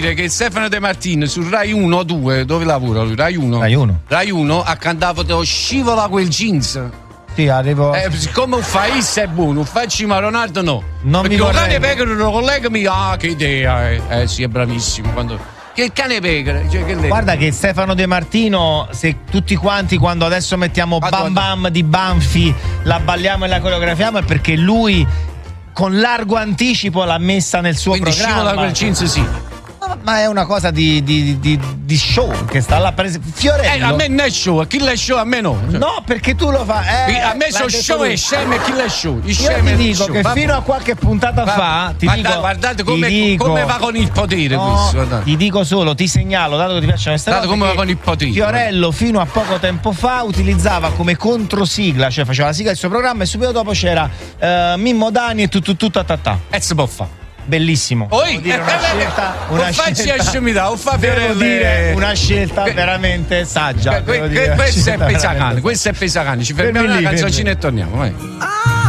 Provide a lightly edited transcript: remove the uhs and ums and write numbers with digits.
dire che Stefano De Martino su Rai 1 o 2, dove lavora lui? Rai 1. Rai 1 ha cantato Te scivola quel jeans. Sì, arrivo. Siccome fai è buono, facci ma Ronaldo no. Non perché mi il cane vorrei. pecora lo collegami, che idea. Sì, è bravissimo. Che il cane pecora. Guarda che Stefano De Martino, se tutti quanti quando adesso mettiamo Bam Bam di Banfi la balliamo e la coreografiamo, è perché lui con largo anticipo l'ha messa nel suo quindi programma. Scivola quel jeans, sì. Ma è una cosa di show che sta là prese. Fiorello. A me non è show, a chi l'è show a me no. No, perché tu lo fai. A me sono show e scemi e chi l'è show. Io ti dico che fino a qualche puntata fa guardate come va con il potere questo. Ti dico solo, ti segnalo, dato che ti piacciono queste cose, come va con il potere. Fiorello fino a poco tempo fa utilizzava come controsigla, cioè faceva la sigla del suo programma e subito dopo c'era Mimmo Dani e tutto e si può fare. Bellissimo. Poi una scelta veramente saggia. Questo è Pesacane, ci fermiamo una canzoncina e torniamo, vai.